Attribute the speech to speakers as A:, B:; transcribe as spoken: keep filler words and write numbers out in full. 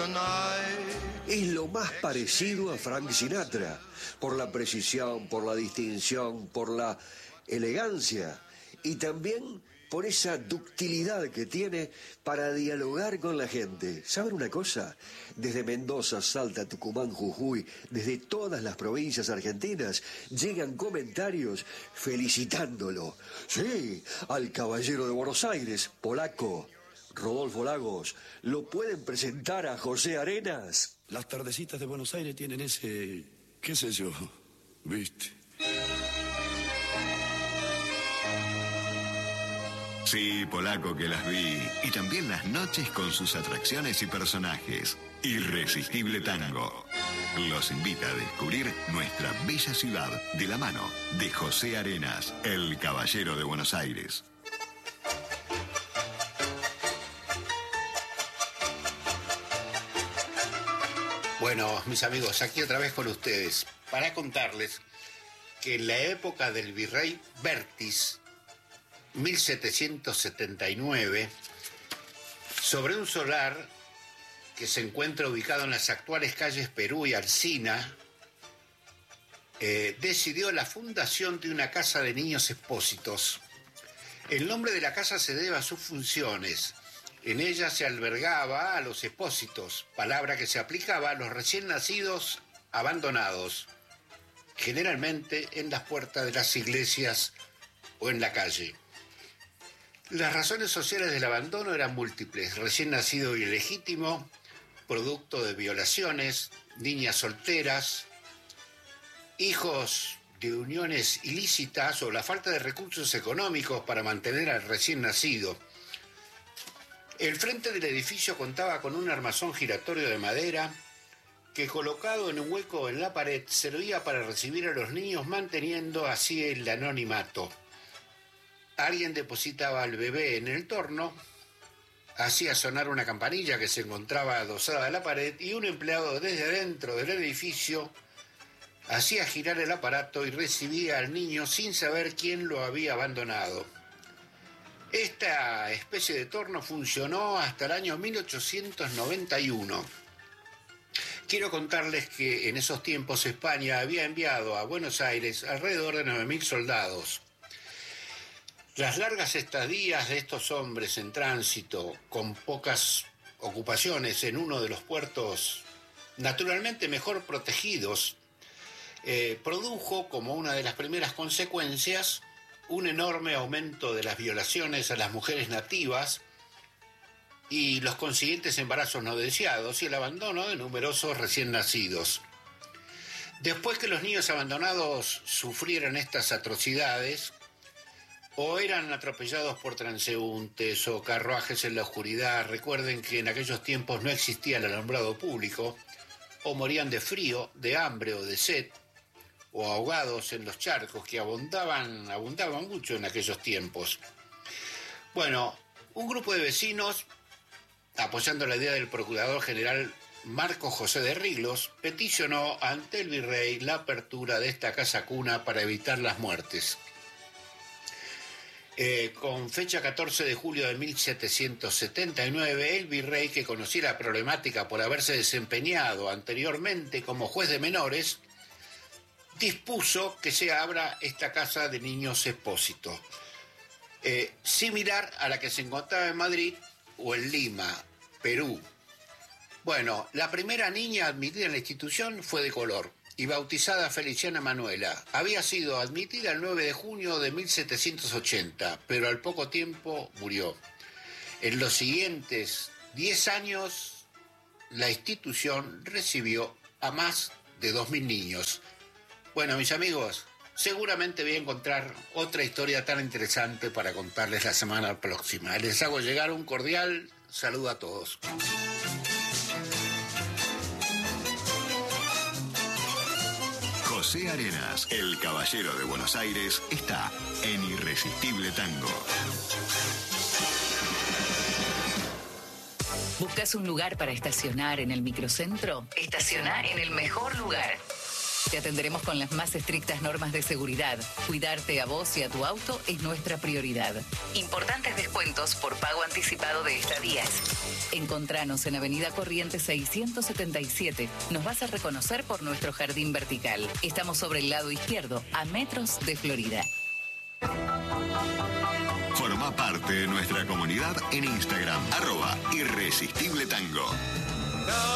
A: Es lo más parecido a Frank Sinatra, por la precisión, por la distinción, por la elegancia y también por esa ductilidad que tiene para dialogar con la gente. ¿Saben una cosa? Desde Mendoza, Salta, Tucumán, Jujuy, desde todas las provincias argentinas, llegan comentarios felicitándolo. Sí, al caballero de Buenos Aires, polaco, Rodolfo Lagos, ¿lo pueden presentar a José Arenas?
B: Las tardecitas de Buenos Aires tienen ese, qué sé yo, ¿viste?
C: Sí, polaco, que las vi. Y también las noches con sus atracciones y personajes. Irresistible Tango. Los invita a descubrir nuestra bella ciudad de la mano de José Arenas, el caballero de Buenos Aires.
D: Bueno, mis amigos, aquí otra vez con ustedes para contarles que en la época del virrey Vértiz, mil setecientos setenta y nueve, sobre un solar que se encuentra ubicado en las actuales calles Perú y Alsina, eh, decidió la fundación de una casa de niños expósitos. El nombre de la casa se debe a sus funciones. En ella se albergaba a los expósitos, palabra que se aplicaba a los recién nacidos abandonados, generalmente en las puertas de las iglesias o en la calle. Las razones sociales del abandono eran múltiples: recién nacido y ilegítimo, producto de violaciones, niñas solteras, hijos de uniones ilícitas o la falta de recursos económicos para mantener al recién nacido. El frente del edificio contaba con un armazón giratorio de madera que, colocado en un hueco en la pared, servía para recibir a los niños, manteniendo así el anonimato. Alguien depositaba al bebé en el torno, hacía sonar una campanilla que se encontraba adosada a la pared y un empleado desde adentro del edificio hacía girar el aparato y recibía al niño sin saber quién lo había abandonado. Esta especie de torno funcionó hasta el año mil ochocientos noventa y uno. Quiero contarles que en esos tiempos España había enviado a Buenos Aires alrededor de nueve mil soldados. Las largas estadías de estos hombres en tránsito, con pocas ocupaciones en uno de los puertos naturalmente mejor protegidos, eh, produjo como una de las primeras consecuencias un enorme aumento de las violaciones a las mujeres nativas y los consiguientes embarazos no deseados y el abandono de numerosos recién nacidos. Después que los niños abandonados sufrieran estas atrocidades, o eran atropellados por transeúntes o carruajes en la oscuridad, recuerden que en aquellos tiempos no existía el alumbrado público, o morían de frío, de hambre o de sed, o ahogados en los charcos que abundaban, abundaban mucho en aquellos tiempos. Bueno, un grupo de vecinos, apoyando la idea del procurador general Marco José de Riglos, peticionó ante el virrey la apertura de esta casa cuna para evitar las muertes. Eh, con fecha catorce de julio de mil setecientos setenta y nueve, el virrey, que conocía la problemática por haberse desempeñado anteriormente como juez de menores, dispuso que se abra esta casa de niños expósitos, eh, similar a la que se encontraba en Madrid o en Lima, Perú. Bueno, la primera niña admitida en la institución fue de color y bautizada Feliciana Manuela. Había sido admitida el nueve de junio de mil setecientos ochenta, pero al poco tiempo murió. En los siguientes diez años, la institución recibió a más de dos mil niños. Bueno, mis amigos, seguramente voy a encontrar otra historia tan interesante para contarles la semana próxima. Les hago llegar un cordial saludo a todos.
C: José Arenas, el caballero de Buenos Aires, está en Irresistible Tango.
E: ¿Buscas un lugar para estacionar en el microcentro? Estaciona en el mejor lugar. Te atenderemos con las más estrictas normas de seguridad. Cuidarte a vos y a tu auto es nuestra prioridad. Importantes descuentos por pago anticipado de estadías. Encontranos en Avenida Corrientes seiscientos setenta y siete. Nos vas a reconocer por nuestro jardín vertical. Estamos sobre el lado izquierdo, a metros de Florida.
C: Forma parte de nuestra comunidad en Instagram, arroba Irresistible Tango.